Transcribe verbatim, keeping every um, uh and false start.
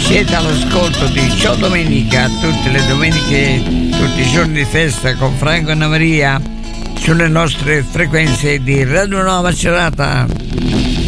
Siete all'ascolto di Ciao Domenica, tutte le domeniche, tutti i giorni di festa con Franco e Anna Maria sulle nostre frequenze di Radio Nuova Macerata.